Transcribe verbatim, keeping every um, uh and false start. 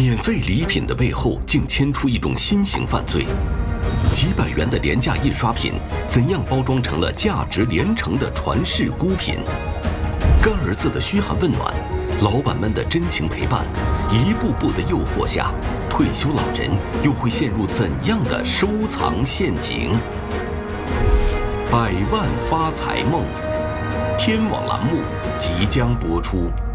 免费礼品的背后竟牵出一种新型犯罪，几百元的廉价印刷品怎样包装成了价值连城的传世孤品？干儿子的嘘寒问暖，老板们的真情陪伴，一步步的诱惑下，退休老人又会陷入怎样的收藏陷阱？百万发财梦，天网栏目即将播出。